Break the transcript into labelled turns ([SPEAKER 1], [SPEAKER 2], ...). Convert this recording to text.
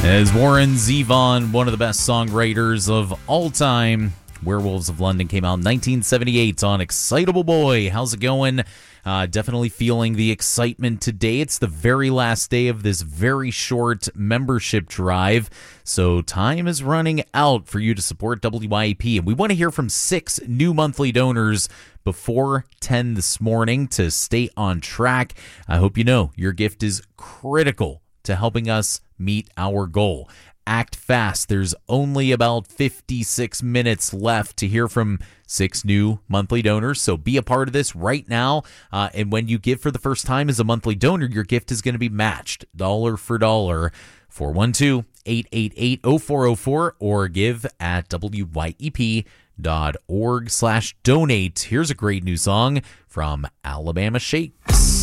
[SPEAKER 1] As Warren Zevon, one of the best songwriters of all time. Werewolves of London came out in 1978 on Excitable Boy. How's it going? Definitely feeling the excitement today. It's the very last day of this very short membership drive, so time is running out for you to support WYEP, and we want to hear from 6 new monthly donors before 10 this morning to stay on track. I hope you know your gift is critical to helping us meet our goal. Act fast. There's only about 56 minutes left to hear from 6 new monthly donors, so be a part of this right now. And when you give for the first time as a monthly donor, your gift is going to be matched dollar for dollar. 412-888-0404 or give at wyep.org/donate. Here's a great new song from Alabama Shakes.